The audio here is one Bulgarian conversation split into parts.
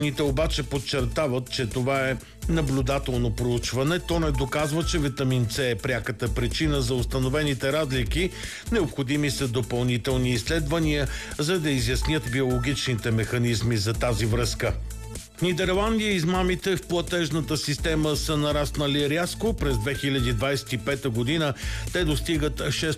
Ните обаче подчертават, че това е наблюдателно проучване. То не доказва, че витамин С е пряката причина за установените разлики. Необходими са допълнителни изследвания, за да изяснят биологичните механизми за тази връзка. В Нидерландия измамите в платежната система са нараснали рязко. През 2025 година те достигат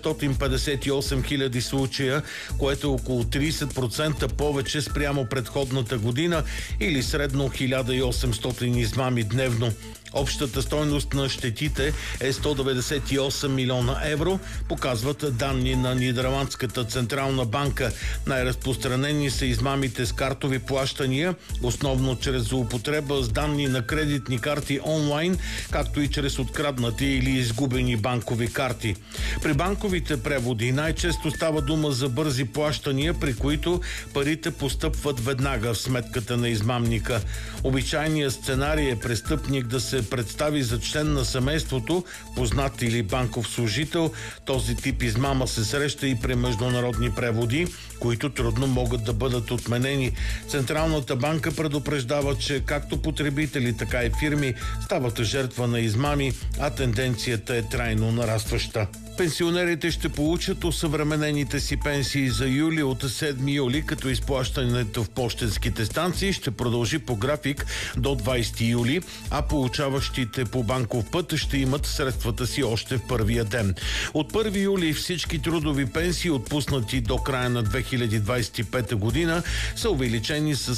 658 хиляди случая, което е около 30% повече спрямо предходната година или средно 1800 измами дневно. Общата стойност на щетите е 198 милиона евро, показват данни на Нидерландската централна банка. Най-разпространени са измамите с картови плащания, основно чрез злоупотреба с данни на кредитни карти онлайн, както и чрез откраднати или изгубени банкови карти. При банковите преводи най-често става дума за бързи плащания, при които парите постъпват веднага в сметката на измамника. Обичайният сценарий е престъпник да се представи за член на семейството, познат или банков служител. Този тип измама се среща и при международни преводи, които трудно могат да бъдат отменени. Централната банка предупреждава, че както потребители, така и фирми стават жертва на измами, а тенденцията е трайно нарастваща. Пенсионерите ще получат осъвременените си пенсии за юли от 7 юли, като изплащането в пощенските станции ще продължи по график до 20 юли, а получаващите по банков път ще имат средствата си още в първия ден. От 1 юли всички трудови пенсии, отпуснати до края на 2025 година, са увеличени с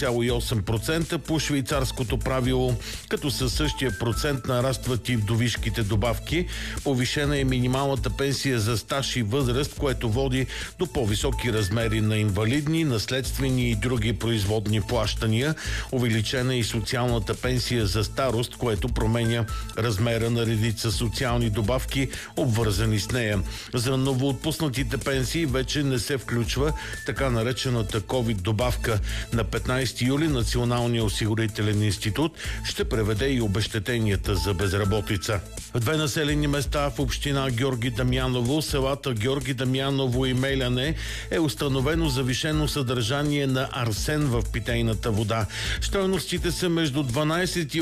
7,8% по швейцарското правило, като със същия процент нарастват и вдовишките добавки. Повишена е минималната пенсия за стаж и възраст, което води до по-високи размери на инвалидни, наследствени и други производни плащания. Увеличена е и социалната пенсия за старост, което променя размера на редица социални добавки, обвързани с нея. За новоотпуснатите пенсии вече не се включва така наречената COVID добавка. На 15 юли Националният осигурителен институт ще преведе и обезщетенията за безработица. В две населени места в община Георги Дамяново, селата Георги Дамяново и Меляне, е установено завишено съдържание на арсен в питейната вода. Стойностите са между 12 и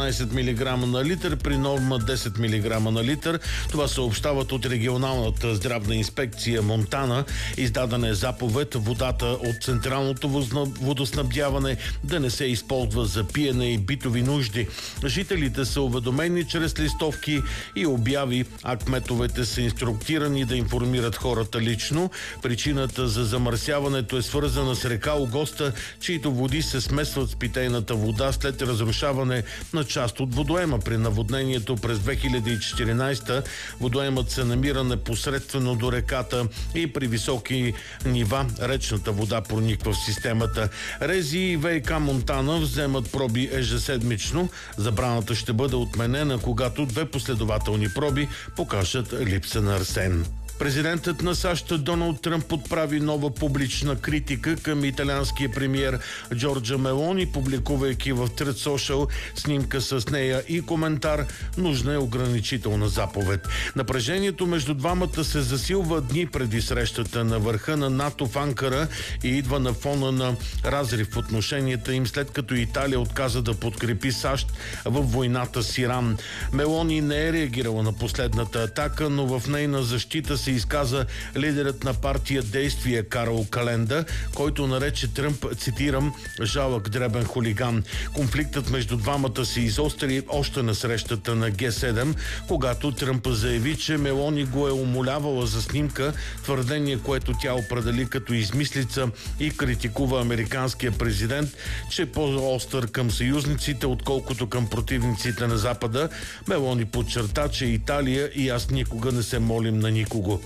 18 мг на литър при норма 10 мг на литър. Това съобщават от регионалната здравна инспекция Монтана. Издадена е заповед водата от централното водоснабдяване да не се използва за пиене и битови нужди. Жителите са уведомени чрез листовки и обяви, а кметовете са инструктирани да информират хората лично. Причината за замърсяването е свързана с река Огоста, чието води се смесват с питейната вода след разрушаване на част от водоема. При наводнението през 2014 водоемът се намира непосредствено до реката и при високи нива речната вода прониква в системата. РЕЗИ и ВиК Монтана вземат проби ежеседмично. Забраната ще бъде отменена, когато две последователни проби покажат липса на арсен. Президентът на САЩ Доналд Тръмп отправи нова публична критика към италианския премиер Джорджа Мелони, публикувайки в Truth Social снимка с нея и коментар: нужна е ограничителна заповед. Напрежението между двамата се засилва дни преди срещата на върха на НАТО в Анкара и идва на фона на разрив в отношенията им, след като Италия отказа да подкрепи САЩ в войната с Иран. Мелони не е реагирала на последната атака, но в нейна защита се изказа лидерът на партия Действие Карл Календа, който нарече Тръмп, цитирам, жалък дребен хулиган. Конфликтът между двамата се изостри още на срещата на Г7, когато Тръмп заяви, че Мелони го е умолявала за снимка, твърдение, което тя определи като измислица, и критикува американския президент, че е по-остър към съюзниците, отколкото към противниците на Запада. Мелони подчерта, че Италия и аз никога не се молим на никого.